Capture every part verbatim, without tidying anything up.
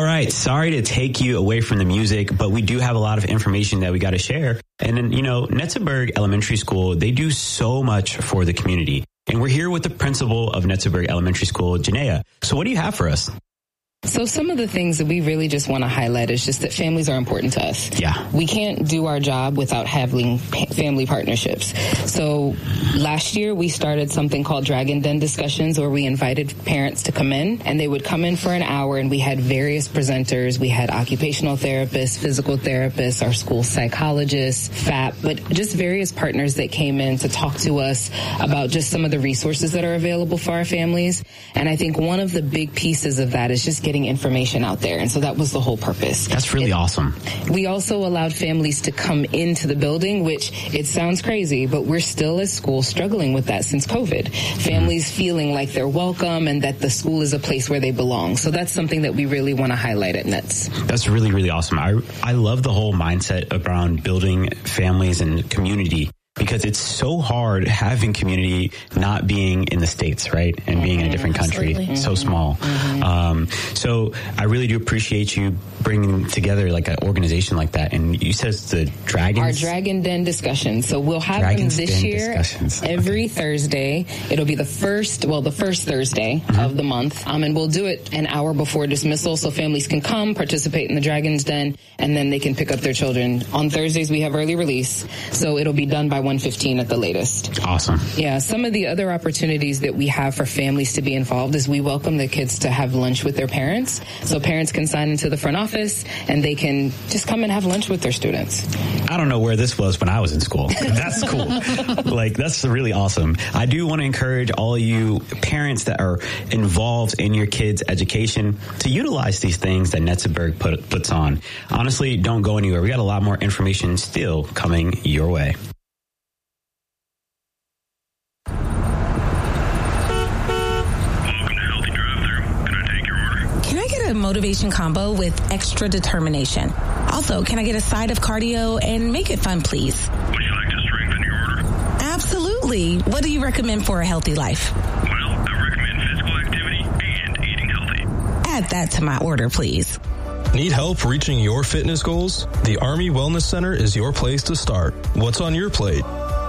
All right. Sorry to take you away from the music, but we do have a lot of information that we got to share. And then, you know, Netzeburg Elementary School, they do so much for the community. And we're here with the principal of Netzeburg Elementary School, Janaea. So what do you have for us? So some of the things that we really just want to highlight is just that families are important to us. Yeah. We can't do our job without having family partnerships. So last year we started something called Dragon Den Discussions, where we invited parents to come in, and they would come in for an hour, and we had various presenters. We had occupational therapists, physical therapists, our school psychologists, F A P, but just various partners that came in to talk to us about just some of the resources that are available for our families. And I think one of the big pieces of that is just getting information out there. And so that was the whole purpose. That's really it, awesome. We also allowed families to come into the building, which it sounds crazy, but we're still as schools struggling with that since COVID. Families mm-hmm. feeling like they're welcome and that the school is a place where they belong. So that's something that we really want to highlight at Nets. That's really, really awesome. I, I love the whole mindset around building families and community, because it's so hard having community not being in the States, right? And being in a different country. Absolutely. So small. Mm-hmm. Um, so I really do appreciate you bringing together like an organization like that. And you said it's the Dragons? Our Dragon Den Discussions. So we'll have Dragons them this Den year discussions. every okay. Thursday. It'll be the first, well, the first Thursday mm-hmm. of the month. Um, and we'll do it an hour before dismissal so families can come, participate in the Dragons Den, and then they can pick up their children. On Thursdays, we have early release. So it'll be done by one fifteen at the latest. Awesome. Yeah, some of the other opportunities that we have for families to be involved is we welcome the kids to have lunch with their parents. So parents can sign into the front office and they can just come and have lunch with their students. I don't know where this was when I was in school. That's cool. Like, that's really awesome. I do want to encourage all of you parents that are involved in your kids' education to utilize these things that Netzeburg put, puts on. Honestly, don't go anywhere. We got a lot more information still coming your way. Motivation combo with extra determination. Also, can I get a side of cardio and make it fun, please? Would you like to strengthen your order? Absolutely. What do you recommend for a healthy life? Well, I recommend physical activity and eating healthy. Add that to my order, please. Need help reaching your fitness goals? The Army Wellness Center is your place to start. What's on your plate?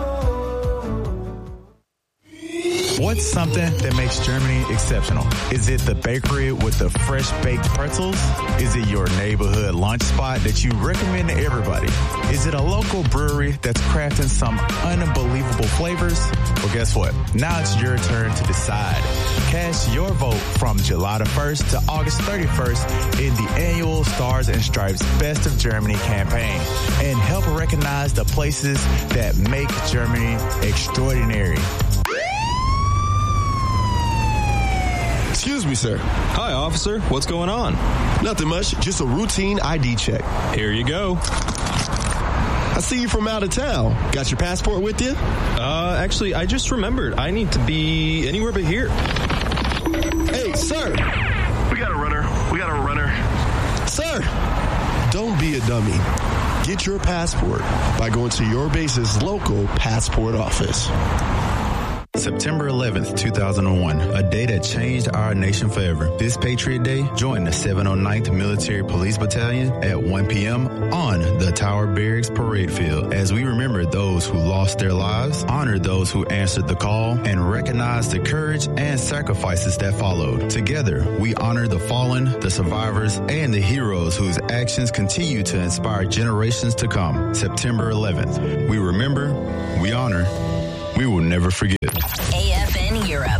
What's something that makes Germany exceptional? Is it the bakery with the fresh baked pretzels? Is it your neighborhood lunch spot that you recommend to everybody? Is it a local brewery that's crafting some unbelievable flavors? Well, guess what? Now it's your turn to decide. Cast your vote from July the first to August thirty-first in the annual Stars and Stripes Best of Germany campaign and help recognize the places that make Germany extraordinary. Excuse me, sir. Hi, officer. What's going on? Nothing much. Just a routine I D check. Here you go. I see you from out of town. Got your passport with you? Uh, actually, I just remembered. I need to be anywhere but here. Hey, sir. We got a runner. We got a runner. Sir, don't be a dummy. Get your passport by going to your base's local passport office. September eleventh, two thousand one, a day that changed our nation forever. This Patriot Day, join the seven oh ninth Military Police Battalion at one p.m. on the Tower Barracks Parade Field as we remember those who lost their lives, honor those who answered the call, and recognize the courage and sacrifices that followed. Together, we honor the fallen, the survivors, and the heroes whose actions continue to inspire generations to come. September eleventh, we remember, we honor, we will never forget. A F N Europe.